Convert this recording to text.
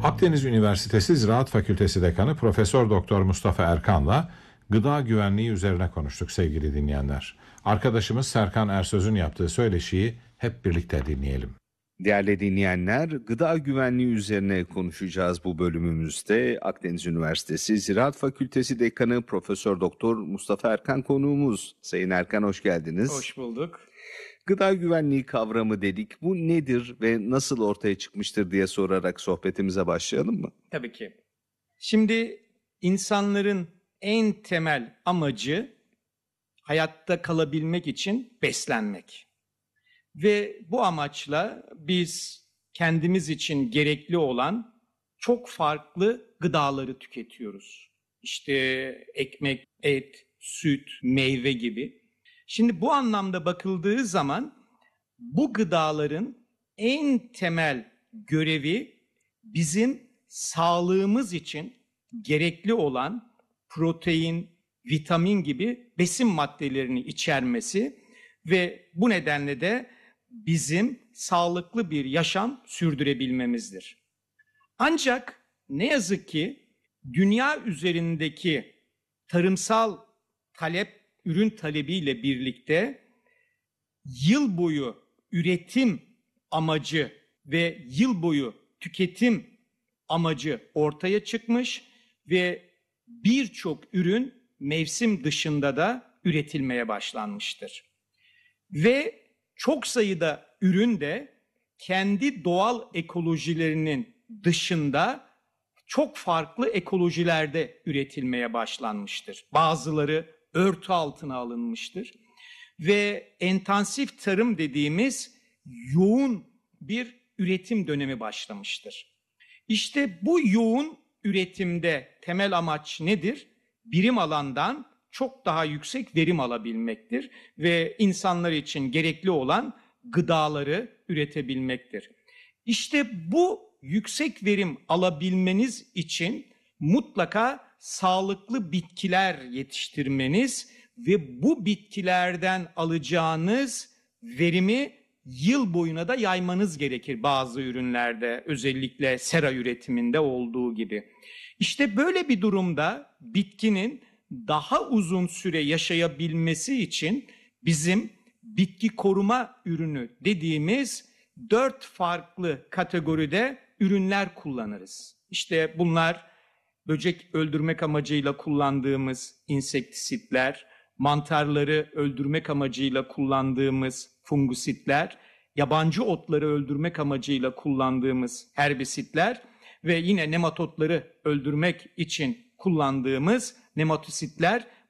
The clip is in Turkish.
Akdeniz Üniversitesi Ziraat Fakültesi Dekanı Profesör Doktor Mustafa Erkan'la gıda güvenliği üzerine konuştuk sevgili dinleyenler. Arkadaşımız Serkan Ersöz'ün yaptığı söyleşiyi hep birlikte dinleyelim. Değerli dinleyenler, gıda güvenliği üzerine konuşacağız bu bölümümüzde. Akdeniz Üniversitesi Ziraat Fakültesi Dekanı Profesör Doktor Mustafa Erkan konuğumuz. Sayın Erkan, hoş geldiniz. Hoş bulduk. Gıda güvenliği kavramı dedik. Bu nedir ve nasıl ortaya çıkmıştır diye sorarak sohbetimize başlayalım mı? Tabii ki. Şimdi insanların en temel amacı hayatta kalabilmek için beslenmek. Ve bu amaçla biz kendimiz için gerekli olan çok farklı gıdaları tüketiyoruz. İşte ekmek, et, süt, meyve gibi. Şimdi bu anlamda bakıldığı zaman bu gıdaların en temel görevi bizim sağlığımız için gerekli olan protein, vitamin gibi besin maddelerini içermesi ve bu nedenle de bizim sağlıklı bir yaşam sürdürebilmemizdir. Ancak ne yazık ki dünya üzerindeki tarımsal ürün talebiyle birlikte yıl boyu üretim amacı ve yıl boyu tüketim amacı ortaya çıkmış ve birçok ürün mevsim dışında da üretilmeye başlanmıştır. Ve çok sayıda ürün de kendi doğal ekolojilerinin dışında çok farklı ekolojilerde üretilmeye başlanmıştır. Bazıları örtü altına alınmıştır ve intensif tarım dediğimiz yoğun bir üretim dönemi başlamıştır. İşte bu yoğun üretimde temel amaç nedir? Birim alandan çok daha yüksek verim alabilmektir ve insanlar için gerekli olan gıdaları üretebilmektir. İşte bu yüksek verim alabilmeniz için mutlaka sağlıklı bitkiler yetiştirmeniz ve bu bitkilerden alacağınız verimi yıl boyuna da yaymanız gerekir bazı ürünlerde, özellikle sera üretiminde olduğu gibi. İşte böyle bir durumda bitkinin daha uzun süre yaşayabilmesi için bizim bitki koruma ürünü dediğimiz 4 farklı kategoride ürünler kullanırız. İşte bunlar böcek öldürmek amacıyla kullandığımız insektisitler, mantarları öldürmek amacıyla kullandığımız fungusitler, yabancı otları öldürmek amacıyla kullandığımız herbisitler ve yine nematotları öldürmek için kullandığımız nematositler